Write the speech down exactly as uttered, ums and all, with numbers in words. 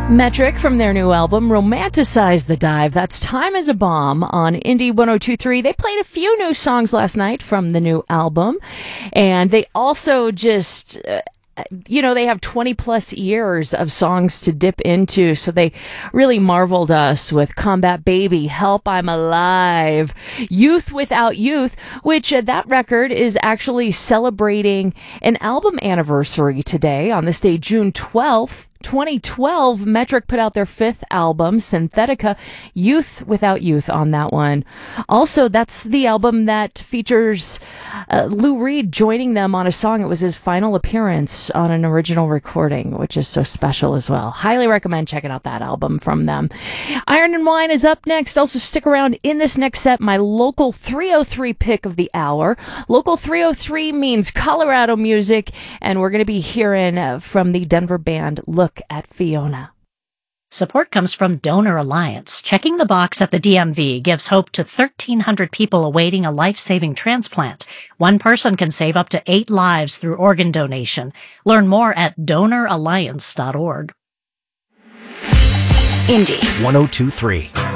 Metric from their new album, Romanticize the Dive. That's Time is a Bomb on Indie one oh two point three. They played a few new songs last night from the new album, and they also just... Uh, you know, they have twenty plus years of songs to dip into, so they really marveled us with Combat Baby, Help I'm Alive, Youth Without Youth, which uh, that record is actually celebrating an album anniversary today. On this day, June twelfth, twenty twelve, Metric put out their fifth album, Synthetica, Youth Without Youth on that one. Also, that's the album that features uh, Lou Reed joining them on a song. It was his final appearance on an original recording, which is so special as well. Highly recommend checking out that album from them. Iron and Wine is up next. Also, stick around in this next set, my local three oh three pick of the hour. Local three oh three means Colorado music, and we're going to be hearing uh, from the Denver band Look at Fiona. Support comes from Donor Alliance. Checking the box at the D M V gives hope to thirteen hundred people awaiting a life-saving transplant. One person can save up to eight lives through organ donation. Learn more at donor alliance dot org. Indie one oh two point three.